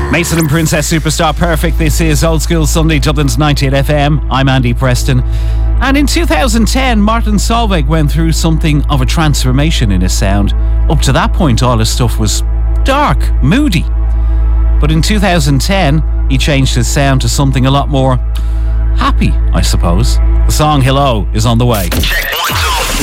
Mason and Princess Superstar Perfect. This is Old School Sunday, Dublin's 98 FM. I'm Andy Preston. And in 2010, Martin Solveig went through something of a transformation in his sound. Up to that point, all his stuff was dark, moody. But in 2010, he changed his sound to something a lot more happy, I suppose. The song Hello is on the way. Check 1, 2.